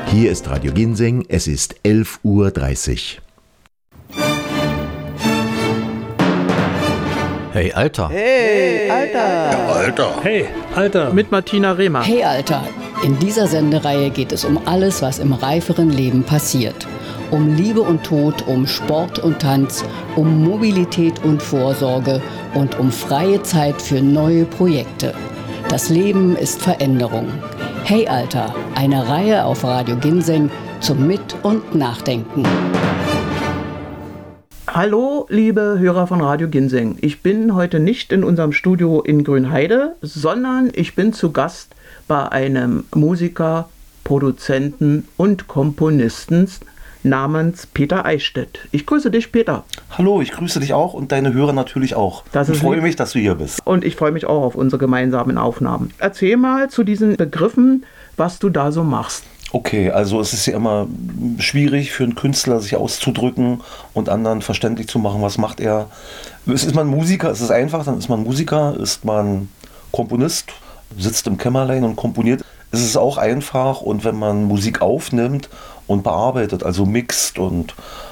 Hier ist Radio Ginseng, es ist 11:30 Uhr. Hey, Alter. Hey, Alter. Ja, Alter. Hey, Alter. Mit Martina Rehmer. Hey, Alter. In dieser Sendereihe geht es um alles, was im reiferen Leben passiert. Um Liebe und Tod, um Sport und Tanz, um Mobilität und Vorsorge und um freie Zeit für neue Projekte. Das Leben ist Veränderung. Hey Alter, eine Reihe auf Radio Ginseng zum Mit- und Nachdenken. Hallo, liebe Hörer von Radio Ginseng. Ich bin heute nicht in unserem Studio in Grünheide, sondern ich bin zu Gast bei einem Musiker, Produzenten und Komponisten namens Peter Eichstädt. Ich grüße dich, Peter. Hallo, ich grüße dich auch und deine Hörer natürlich auch. Ich freue mich, dass du hier bist. Und ich freue mich auch auf unsere gemeinsamen Aufnahmen. Erzähl mal zu diesen Begriffen, was du da so machst. Okay, also es ist ja immer schwierig für einen Künstler, sich auszudrücken und anderen verständlich zu machen, was macht er. Ist man Musiker, ist es einfach, dann ist man Musiker, ist man Komponist, sitzt im Kämmerlein und komponiert. Es ist auch einfach, und wenn man Musik aufnimmt und bearbeitet, also mixt und